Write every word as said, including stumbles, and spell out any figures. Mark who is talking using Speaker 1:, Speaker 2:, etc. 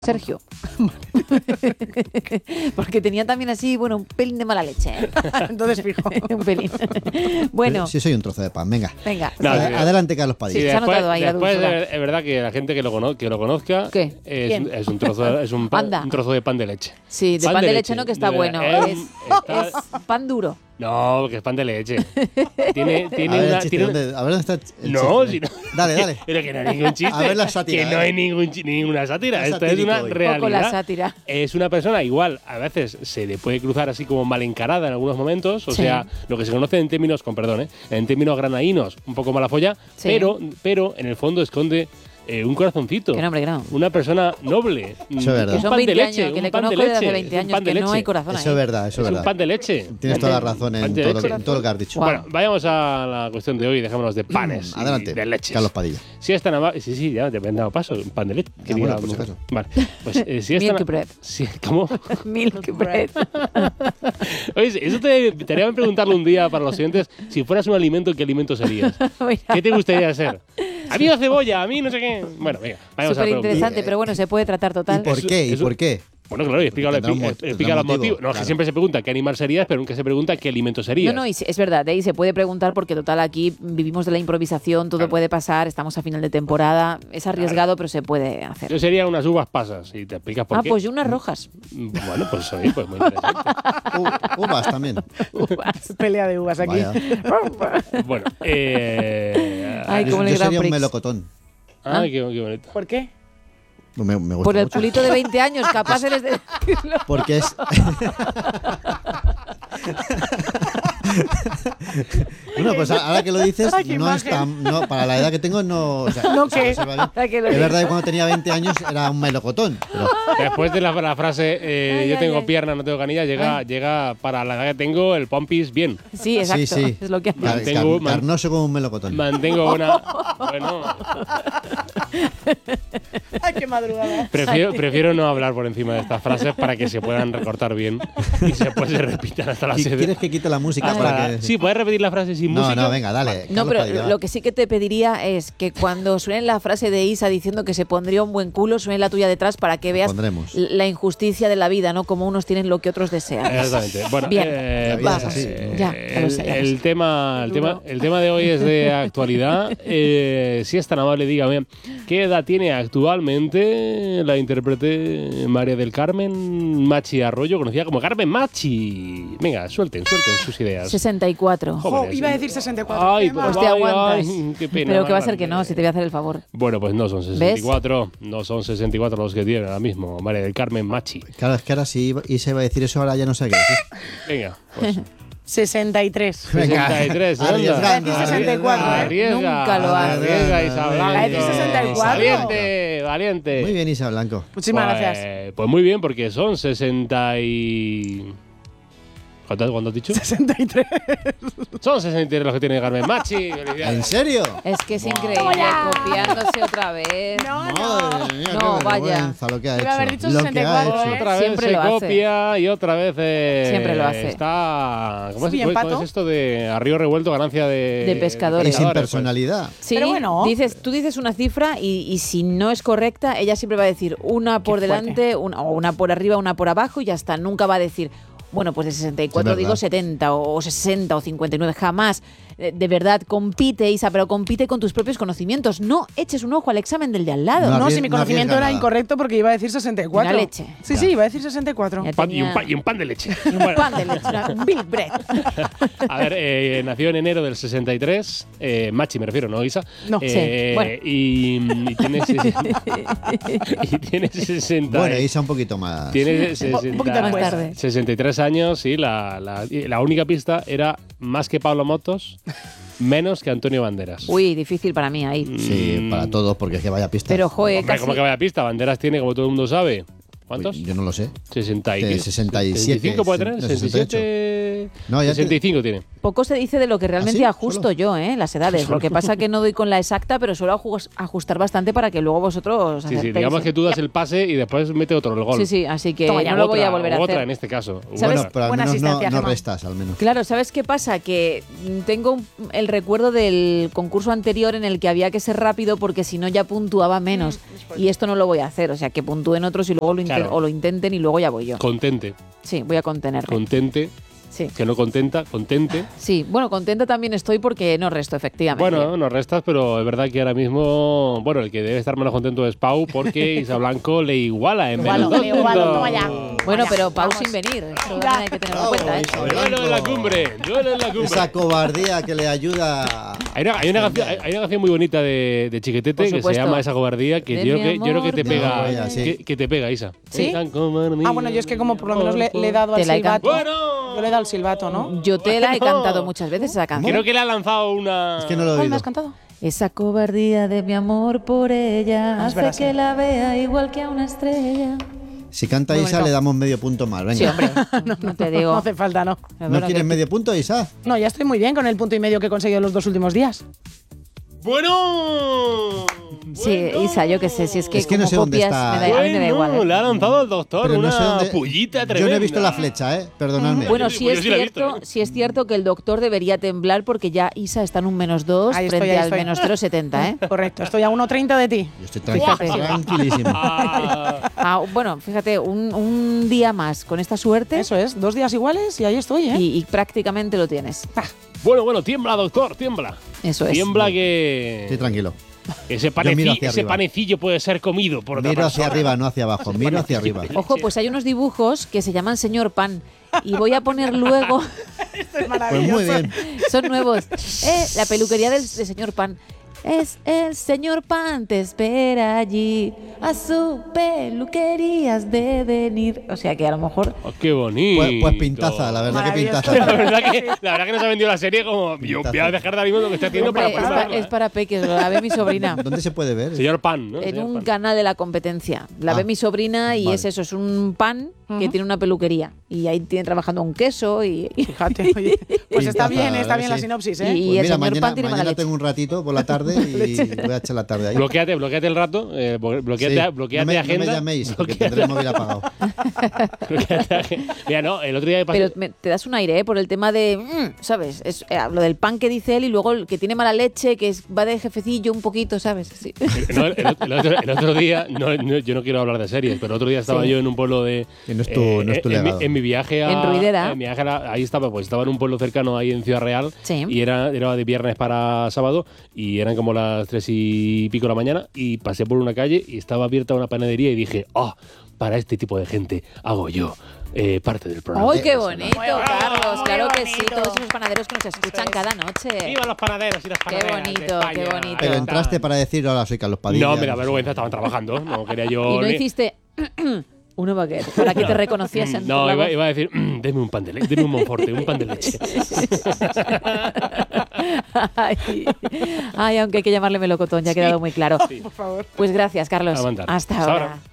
Speaker 1: Sergio. Porque tenía también así, bueno, un pelín de mala leche.
Speaker 2: Entonces fijo.
Speaker 1: un pelín. Bueno.
Speaker 3: Sí, soy un trozo de pan, venga.
Speaker 1: Venga.
Speaker 3: No, Ad- sí, adelante, Carlos Padilla.
Speaker 4: Sí,
Speaker 1: se ha
Speaker 4: después,
Speaker 1: notado ahí la
Speaker 4: después
Speaker 1: dulzura.
Speaker 4: es, es verdad que la gente que lo, cono- que lo conozca
Speaker 1: ¿Qué?
Speaker 4: es, es, un trozo, es un, pan,
Speaker 1: Anda.
Speaker 4: un trozo de pan de leche.
Speaker 1: Sí, de pan, pan de, de leche, leche, no, que está
Speaker 4: de,
Speaker 1: bueno.
Speaker 4: Es,
Speaker 1: Es,
Speaker 4: está,
Speaker 1: es pan duro.
Speaker 4: No, que es pan de leche. Tiene, tiene
Speaker 3: a, ver,
Speaker 4: una,
Speaker 3: chiste,
Speaker 4: tiene
Speaker 3: ¿dónde, a ver dónde está el
Speaker 4: No,
Speaker 3: chiste.
Speaker 4: si no.
Speaker 3: Dale, dale.
Speaker 4: Pero que no hay ningún chiste.
Speaker 3: A ver la sátira.
Speaker 4: Que no
Speaker 3: eh.
Speaker 4: hay ningún, chi- ninguna sátira.
Speaker 3: Es
Speaker 4: Esto es una
Speaker 3: satírico hoy.
Speaker 4: realidad.
Speaker 1: Poco la sátira.
Speaker 4: Es una persona igual, a veces se le puede cruzar así como mal encarada en algunos momentos, o
Speaker 1: Sí.
Speaker 4: sea, lo que se conoce en términos, con perdón, ¿eh? en términos granaínos, un poco mala folla,
Speaker 1: Sí.
Speaker 4: pero, pero en el fondo esconde eh, un corazoncito.
Speaker 1: Que no, hombre, que no.
Speaker 4: Una persona noble.
Speaker 3: Eso es verdad.
Speaker 4: Un
Speaker 1: Que son
Speaker 4: pan de
Speaker 1: veinte
Speaker 4: leche,
Speaker 1: años, que
Speaker 4: un
Speaker 1: le
Speaker 4: pan de
Speaker 1: conozco desde hace
Speaker 4: leche,
Speaker 1: veinte
Speaker 4: un
Speaker 1: años,
Speaker 4: pan de
Speaker 1: que no hay
Speaker 4: leche.
Speaker 1: corazón ahí.
Speaker 3: Eso es verdad, eso es
Speaker 4: Es un
Speaker 3: verdad.
Speaker 4: pan de leche.
Speaker 3: Tienes toda la razón
Speaker 4: Pan
Speaker 3: en
Speaker 4: de
Speaker 3: todo, lo
Speaker 4: leche.
Speaker 3: que, en todo lo que has dicho.
Speaker 1: Guau.
Speaker 4: Bueno, vayamos a la cuestión de hoy, dejémonos de panes. y
Speaker 3: Adelante,
Speaker 4: de leches.
Speaker 3: Carlos Padilla.
Speaker 4: Si es tan amable. Sí, sí, ya te he dado paso. Un pan de leche.
Speaker 3: Ah,
Speaker 4: que
Speaker 3: bueno,
Speaker 4: diga
Speaker 3: por si
Speaker 4: mujer.
Speaker 3: acaso.
Speaker 4: Vale. Pues eh, si es
Speaker 1: Milk
Speaker 4: tan.
Speaker 1: bread.
Speaker 4: Sí, ¿cómo?
Speaker 1: Milk bread.
Speaker 4: Oye, eso te, te haría preguntarle un día para los siguientes. Si fueras un alimento, ¿qué alimento serías?
Speaker 1: Mira.
Speaker 4: ¿Qué te gustaría ser? A mí la cebolla, a mí no sé qué. Bueno, venga, vayamos a
Speaker 1: Súper
Speaker 4: la pregunta.
Speaker 1: interesante, pero bueno, se puede tratar
Speaker 3: ¿Y
Speaker 1: total.
Speaker 3: por qué? ¿Y
Speaker 4: eso-
Speaker 3: por qué?
Speaker 4: Bueno, claro, y explica,
Speaker 3: Tendrá un
Speaker 4: explica,
Speaker 3: mo-
Speaker 4: explica los
Speaker 3: tendrá un motivo,
Speaker 4: motivos. No, es que
Speaker 3: claro.
Speaker 4: siempre se pregunta qué animal serías, pero nunca se pregunta qué alimento serías.
Speaker 1: No, no, y se- es verdad, de ahí se puede preguntar porque total aquí vivimos de la improvisación, todo
Speaker 4: Claro.
Speaker 1: puede pasar, estamos a final de temporada, es arriesgado, pero se puede hacer.
Speaker 4: Yo sería unas uvas pasas y te explicas por
Speaker 1: Ah,
Speaker 4: qué.
Speaker 1: pues yo unas rojas.
Speaker 4: Bueno, pues oye, pues muy interesante.
Speaker 3: U- uvas también.
Speaker 2: Pelea de uvas aquí.
Speaker 3: Vaya.
Speaker 4: Bueno, eh.
Speaker 1: Ay,
Speaker 3: Yo,
Speaker 1: como en el
Speaker 3: yo
Speaker 1: Grand
Speaker 3: sería un
Speaker 1: Prix.
Speaker 3: melocotón.
Speaker 4: Ay, qué, qué bonito.
Speaker 2: ¿Por qué?
Speaker 3: Me, me gusta
Speaker 1: Por el
Speaker 3: mucho.
Speaker 1: culito de veinte años, capaz eres de decirlo.
Speaker 3: Porque es. Bueno, pues ahora que lo dices,
Speaker 2: Ay, qué
Speaker 3: no es
Speaker 2: imagen.
Speaker 3: tan. No, para la edad que tengo, no. O sea,
Speaker 2: ¿No
Speaker 3: o sea,
Speaker 2: qué?
Speaker 3: se va bien.
Speaker 1: Ahora que lo
Speaker 3: Es
Speaker 1: dices.
Speaker 3: verdad que cuando tenía veinte años era un melocotón. Pero
Speaker 4: Después de la, la frase eh,
Speaker 1: Ay,
Speaker 4: yo
Speaker 1: ay,
Speaker 4: tengo
Speaker 1: ay.
Speaker 4: pierna, no tengo canilla, llega, llega para la edad que tengo el pompis bien.
Speaker 1: Sí, exacto.
Speaker 3: sí, sí.
Speaker 1: Es lo que hace.
Speaker 3: Car-
Speaker 4: Tengo-
Speaker 3: car- carnoso como un melocotón.
Speaker 4: Mantengo una. Bueno,
Speaker 2: Ay, qué madrugada.
Speaker 4: prefiero, prefiero no hablar por encima de estas frases para que se puedan recortar bien y se, pues, se repitan hasta las
Speaker 3: ¿Qui-
Speaker 4: siete.
Speaker 3: ¿Quieres que quite la música
Speaker 4: Hasta
Speaker 3: para
Speaker 4: la-
Speaker 3: que.?
Speaker 4: Sí, puedes repetir la frase sin
Speaker 3: No,
Speaker 4: música.
Speaker 3: no, venga, dale.
Speaker 1: No,
Speaker 3: Carlos
Speaker 1: pero
Speaker 3: Padilla, va.
Speaker 1: lo que sí que te pediría es que cuando suene la frase de Isa diciendo que se pondría un buen culo, suene la tuya detrás para que veas
Speaker 3: pondremos.
Speaker 1: la injusticia de la vida, ¿no? Como unos tienen lo que otros desean.
Speaker 4: Exactamente. Bueno,
Speaker 1: Bien.
Speaker 4: eh,
Speaker 3: La vida es
Speaker 1: Vamos.
Speaker 3: así.
Speaker 1: Ya, ya lo
Speaker 4: el,
Speaker 1: sé, ya lo
Speaker 4: el
Speaker 1: sé.
Speaker 4: tema, el, tema, el tema de hoy es de actualidad. Eh, si es tan amable, dígame, ¿qué edad tiene actualmente la intérprete María del Carmen Machi Arroyo, conocida como Carmen Machi? Venga, suelten, suelten sus ideas.
Speaker 1: sesenta y cuatro.
Speaker 4: Jo-
Speaker 2: Jo,
Speaker 4: Jóvenes.
Speaker 2: iba a decir sesenta y cuatro.
Speaker 4: Ay,
Speaker 2: Qué
Speaker 4: pues,
Speaker 2: mal.
Speaker 1: Pues te
Speaker 4: ay,
Speaker 1: aguantas.
Speaker 4: ay, qué pena.
Speaker 1: Pero que va a ser
Speaker 4: Margarita.
Speaker 1: que no, si te voy a hacer el favor.
Speaker 4: Bueno, pues no son sesenta y cuatro, no son sesenta y cuatro los que tienen ahora mismo, María del Carmen Machi.
Speaker 3: Claro, es que ahora si iba- y se va a decir eso, ahora ya no sé qué decir.
Speaker 4: Venga, pues
Speaker 2: sesenta y tres.
Speaker 3: Venga,
Speaker 4: sesenta y tres, anda.
Speaker 3: arriesgando,
Speaker 2: Iba a decir sesenta y cuatro, ¿eh?
Speaker 4: Arriesga,
Speaker 1: Nunca lo hace.
Speaker 4: arriesga Isa
Speaker 3: Arriesga,
Speaker 4: Blanco.
Speaker 2: Va a decir sesenta y cuatro.
Speaker 4: Valiente, valiente.
Speaker 3: Muy bien, Isa Blanco.
Speaker 2: Muchísimas
Speaker 4: Pues,
Speaker 2: gracias.
Speaker 4: Pues muy bien, porque son sesenta y... ¿Cuánto, cuánto has dicho?
Speaker 2: sesenta y tres.
Speaker 4: Son sesenta y tres los que tiene Carmen Machi. Felicidades.
Speaker 3: ¿En serio?
Speaker 1: Es que es increíble, copiándose otra vez.
Speaker 2: No, no.
Speaker 3: Madre mía,
Speaker 1: No,
Speaker 3: qué
Speaker 1: vaya.
Speaker 3: vergüenza lo que ha hecho.
Speaker 2: Iba a haber dicho
Speaker 3: lo
Speaker 2: sesenta y
Speaker 3: que ha
Speaker 2: cuatro,
Speaker 3: hecho.
Speaker 2: ¿eh?
Speaker 4: Otra vez
Speaker 1: Siempre
Speaker 4: se
Speaker 1: lo hace.
Speaker 4: copia y otra vez eh,
Speaker 1: Siempre lo hace.
Speaker 4: está... ¿Cómo es,
Speaker 2: Sí,
Speaker 4: cómo
Speaker 2: empato.
Speaker 4: es esto de a río revuelto ganancia de...
Speaker 1: De pescadores.
Speaker 3: Y sin
Speaker 4: pues.
Speaker 3: personalidad.
Speaker 1: Sí,
Speaker 2: Pero bueno.
Speaker 1: dices, tú dices una cifra y, y si no es correcta, ella siempre va a decir una por
Speaker 2: Qué fuerte.
Speaker 1: delante, una, o una por arriba, una por abajo y ya está. Nunca va a decir, bueno, pues de sesenta y cuatro
Speaker 3: Es verdad.
Speaker 1: digo setenta o sesenta o cincuenta y nueve. Jamás. Eh, De verdad, compite, Isa, pero compite con tus propios conocimientos. No eches un ojo al examen del de al lado.
Speaker 3: No,
Speaker 2: No,
Speaker 3: arries-
Speaker 2: si mi
Speaker 3: no
Speaker 2: conocimiento
Speaker 3: arriesga
Speaker 2: era
Speaker 3: nada.
Speaker 2: incorrecto porque iba a decir sesenta y cuatro.
Speaker 1: Una leche.
Speaker 2: Sí, sí, iba a decir sesenta y cuatro.
Speaker 1: Ya
Speaker 4: Pan- y, un
Speaker 1: tenía-
Speaker 4: pan, y un pan de leche.
Speaker 1: Un
Speaker 4: Bueno,
Speaker 1: pan de leche, una- un Big Bread.
Speaker 4: a ver, eh, nació en enero del sesenta y tres. Eh, Machi me refiero, ¿no, Isa?
Speaker 2: No.
Speaker 4: Eh,
Speaker 1: Sí, bueno.
Speaker 4: y, y tiene sesenta. y tiene sesenta.
Speaker 3: Bueno, Isa un poquito más.
Speaker 4: Tiene
Speaker 2: Un
Speaker 4: sesenta,
Speaker 2: poquito
Speaker 1: más
Speaker 2: después.
Speaker 1: tarde.
Speaker 4: sesenta y tres años y la, la, y la única pista era más que Pablo Motos, menos que Antonio Banderas.
Speaker 1: Uy, difícil para mí ahí.
Speaker 3: Sí,
Speaker 4: Mm.
Speaker 3: para todos, porque es que vaya pista.
Speaker 1: Pero, joe,
Speaker 4: Hombre,
Speaker 1: casi...
Speaker 4: ¿cómo que vaya pista? Banderas tiene, como todo el mundo sabe, ¿Cuántos?
Speaker 3: Yo no lo sé.
Speaker 4: sesenta y
Speaker 3: De sesenta y siete,
Speaker 4: sesenta y cinco puede tener,
Speaker 3: de
Speaker 4: sesenta y siete.
Speaker 3: No, ya te-
Speaker 4: sesenta y cinco tiene.
Speaker 1: Poco se dice de lo que realmente
Speaker 3: sí?
Speaker 1: ajusto
Speaker 3: ¿Solo?
Speaker 1: yo, ¿eh? Las edades. Lo que pasa que no doy con la exacta, pero suelo ajus- ajustar bastante para que luego vosotros
Speaker 4: Sí, sí,
Speaker 1: acertéis.
Speaker 4: digamos que tú das el pase y después mete otro el gol.
Speaker 1: Sí, sí, así que
Speaker 2: Toma ya,
Speaker 1: no lo voy a
Speaker 4: Otra-
Speaker 1: volver a
Speaker 4: otra
Speaker 1: hacer.
Speaker 4: en este caso.
Speaker 1: ¿Sabes?
Speaker 3: Bueno, pero al
Speaker 2: Buena
Speaker 3: menos no,
Speaker 2: asistencia,
Speaker 3: no
Speaker 2: Gemma.
Speaker 3: restas, al menos.
Speaker 1: Claro, ¿sabes qué pasa? Que mm, tengo un- el recuerdo del concurso anterior en el que había que ser rápido porque si no ya puntuaba menos. Y esto no lo voy a hacer, o sea, que puntúen otros y luego lo, inten-
Speaker 4: Claro.
Speaker 1: o lo intenten y luego ya voy yo.
Speaker 4: Contente.
Speaker 1: Sí, voy a contenerme.
Speaker 4: Contente.
Speaker 1: Sí.
Speaker 4: Que no contenta. Contente.
Speaker 1: Sí, bueno, contenta también estoy porque no resto, efectivamente.
Speaker 4: Bueno, no restas, pero es verdad que ahora mismo, bueno, el que debe estar menos contento es Pau porque Isa Blanco le iguala en
Speaker 2: Igualo,
Speaker 4: menos
Speaker 2: le
Speaker 4: dos
Speaker 2: igualo,
Speaker 4: puntos.
Speaker 2: toma ya.
Speaker 1: Bueno,
Speaker 2: Vaya,
Speaker 1: pero Pau
Speaker 2: vamos.
Speaker 1: sin venir. Eso
Speaker 2: Ya.
Speaker 1: también hay que tenerlo en cuenta, ¿eh?
Speaker 3: Bravo,
Speaker 4: Duelo en la cumbre, duelo en la cumbre.
Speaker 3: Esa cobardía que le ayuda.
Speaker 4: Hay una, hay, una canción, hay- hay una canción muy bonita de, de Chiquetete
Speaker 1: Por
Speaker 4: que se
Speaker 1: supuesto.
Speaker 4: llama Esa cobardía, que
Speaker 1: De
Speaker 4: yo,
Speaker 1: mi
Speaker 4: creo que yo creo que te
Speaker 1: amor,
Speaker 4: pega,
Speaker 3: no, vaya, sí.
Speaker 4: que, que te pega, Isa.
Speaker 1: ¿Sí?
Speaker 4: Esa cobardía.
Speaker 2: Ah, bueno, yo es que como por lo menos le, le he dado al
Speaker 1: Te la he
Speaker 2: silbato.
Speaker 4: Bueno.
Speaker 2: Yo le he dado al silbato, ¿no?
Speaker 1: Yo te la he
Speaker 4: Bueno.
Speaker 1: cantado muchas veces esa canción.
Speaker 4: Creo que le ha lanzado una.
Speaker 3: Es que no lo he
Speaker 2: ¿Cuál me
Speaker 3: oído.
Speaker 2: has cantado?
Speaker 1: Esa cobardía de mi amor por ella
Speaker 2: Ah, es
Speaker 1: hace
Speaker 2: verdad,
Speaker 1: que
Speaker 2: sí.
Speaker 1: la vea igual que a una estrella.
Speaker 3: Si canta
Speaker 1: Muy
Speaker 3: Isa,
Speaker 1: bonito.
Speaker 3: le damos medio punto más. Venga.
Speaker 1: Sí, hombre, no, te digo.
Speaker 2: No hace falta, ¿no.
Speaker 1: Es
Speaker 3: ¿No
Speaker 1: verdad
Speaker 3: quieres
Speaker 1: que-
Speaker 3: medio punto, Isa?
Speaker 2: No, ya estoy muy bien con el punto y medio que he conseguido los dos últimos días.
Speaker 4: Bueno.
Speaker 1: Sí,
Speaker 4: bueno.
Speaker 1: Isa, yo qué sé, si es que,
Speaker 3: Es que no
Speaker 1: como
Speaker 3: sé dónde
Speaker 1: copias,
Speaker 3: está.
Speaker 1: me da, a mí me da igual.
Speaker 4: Bueno,
Speaker 1: ¿eh?
Speaker 4: le ha lanzado al doctor
Speaker 3: Pero
Speaker 4: una
Speaker 3: no sé dónde.
Speaker 4: pullita
Speaker 3: Yo
Speaker 4: tremenda.
Speaker 3: no he visto la flecha, ¿eh? Perdonadme.
Speaker 1: Bueno,
Speaker 4: Yo
Speaker 1: sí
Speaker 4: yo
Speaker 1: es
Speaker 4: sí la he visto,
Speaker 1: cierto,
Speaker 4: ¿eh?
Speaker 1: sí es cierto que el doctor debería temblar porque ya Isa está en un menos dos
Speaker 2: Ahí estoy,
Speaker 1: frente
Speaker 2: ahí
Speaker 1: al
Speaker 2: estoy.
Speaker 1: menos cero coma setenta, ¿eh?
Speaker 2: Correcto, estoy a uno treinta de ti.
Speaker 3: Yo estoy tranqui-
Speaker 1: Fíjate.
Speaker 3: tranquilísimo.
Speaker 4: Ah,
Speaker 1: Ah, bueno, fíjate, un, un día más con esta suerte
Speaker 2: Eso es, dos días iguales y ahí estoy, ¿eh?
Speaker 1: y, y prácticamente lo tienes.
Speaker 4: bueno, bueno, tiembla, doctor, tiembla.
Speaker 1: Eso es.
Speaker 4: Tiembla que
Speaker 3: Estoy tranquilo.
Speaker 4: ese,
Speaker 3: Yo miro
Speaker 4: paneci-
Speaker 3: hacia
Speaker 4: ese
Speaker 3: arriba.
Speaker 4: panecillo puede ser comido por otra
Speaker 3: Miro hacia
Speaker 4: persona.
Speaker 3: arriba, no hacia abajo. Miro hacia arriba.
Speaker 1: Ojo, pues hay unos dibujos que se llaman Señor Pan y voy a poner luego,
Speaker 2: Esto es
Speaker 3: Pues
Speaker 2: maravilloso.
Speaker 3: muy bien.
Speaker 1: son nuevos, eh, la peluquería del, de Señor Pan. Es el Señor Pan, te espera allí, a su peluquería has de venir. O sea que a lo mejor...
Speaker 4: Oh, qué bonito.
Speaker 3: Pues, pues pintaza, la verdad que
Speaker 2: Maravilloso.
Speaker 4: La
Speaker 3: pintaza.
Speaker 4: verdad que, la verdad que nos ha vendido la serie como yo voy a dejar de ahí lo que está haciendo
Speaker 1: Hombre,
Speaker 4: para
Speaker 1: es, pa-
Speaker 4: prepararla,
Speaker 1: es
Speaker 4: ¿eh?
Speaker 1: para peques, la ve mi sobrina.
Speaker 3: ¿Dónde se puede ver?
Speaker 4: Señor Pan, ¿no?
Speaker 1: En
Speaker 4: Señor
Speaker 1: un
Speaker 4: Pan.
Speaker 1: canal de la competencia. La
Speaker 3: Ah,
Speaker 1: ve mi sobrina y
Speaker 3: vale.
Speaker 1: es eso, es un pan que tiene una peluquería. Y ahí tiene trabajando un queso y... y-
Speaker 2: Fíjate, oye. Pues está
Speaker 3: Pintaza,
Speaker 2: bien, está
Speaker 3: ¿verdad?
Speaker 2: bien la
Speaker 3: Sí.
Speaker 2: sinopsis,
Speaker 1: Y-
Speaker 2: ¿eh?
Speaker 1: y-
Speaker 3: Pues
Speaker 1: el
Speaker 3: mira,
Speaker 1: señor
Speaker 3: mañana,
Speaker 1: Pan tiene mala
Speaker 3: mañana
Speaker 1: leche.
Speaker 3: tengo un ratito por la tarde y voy a echar la tarde ahí.
Speaker 4: Bloqueate, bloqueate el rato, eh, blo- bloqueate,
Speaker 3: Sí,
Speaker 4: bloqueate
Speaker 3: no me,
Speaker 4: agenda.
Speaker 3: No me llaméis, porque
Speaker 4: bloqueate-
Speaker 3: tendré el móvil apagado.
Speaker 4: bloqueate agenda. Mira, no, el otro día me pasó.
Speaker 1: Pero me- te das un aire, ¿eh? Por el tema de, mm, ¿sabes? Es, eh, lo del pan que dice él y luego el que tiene mala leche, que es, va de jefecillo un poquito, ¿sabes? Sí.
Speaker 4: No, el, el- el otro, el otro día, no, no, yo no quiero hablar de series, pero el otro día estaba
Speaker 1: Sí.
Speaker 4: yo en un pueblo de.
Speaker 3: Que no es tu- no es tu
Speaker 4: en, mi,
Speaker 3: legado.
Speaker 4: en mi viaje a.
Speaker 1: En Ruidera.
Speaker 4: en mi viaje a- ahí estaba, pues estaba en un pueblo cercano ahí en Ciudad Real.
Speaker 1: Sí.
Speaker 4: Y era, era de viernes para sábado y eran como las tres y pico de la mañana. Y pasé por una calle y estaba abierta una panadería y dije, ah, para este tipo de gente hago yo eh, parte del programa.
Speaker 1: ¡Ay, qué bonito,
Speaker 2: Muy bonito,
Speaker 1: Carlos!
Speaker 2: muy
Speaker 1: Claro que sí,
Speaker 2: bonito.
Speaker 1: todos esos panaderos que nos escuchan
Speaker 2: es.
Speaker 1: cada noche.
Speaker 4: ¡Viva los panaderos y las
Speaker 1: Qué
Speaker 4: panaderas! de
Speaker 1: bonito,
Speaker 4: España!
Speaker 1: qué bonito.
Speaker 3: Pero entraste para decir, hola, soy Carlos Padilla.
Speaker 4: No, me da
Speaker 3: sé.
Speaker 4: vergüenza, estaban trabajando. No quería yo.
Speaker 1: Y no
Speaker 4: ni-
Speaker 1: hiciste uno baguette para que te reconociesen.
Speaker 4: No,
Speaker 1: por la
Speaker 4: iba,
Speaker 1: voz.
Speaker 4: iba a decir, "Mm, deme un pan de leche, deme un Monforte, un pan de leche.
Speaker 1: Ay, ay, aunque hay que llamarle melocotón, ya ha quedado muy claro.
Speaker 2: Por favor.
Speaker 1: Pues gracias, Carlos.
Speaker 4: A mandar.
Speaker 1: Hasta
Speaker 4: Hasta
Speaker 1: ahora.
Speaker 4: ahora.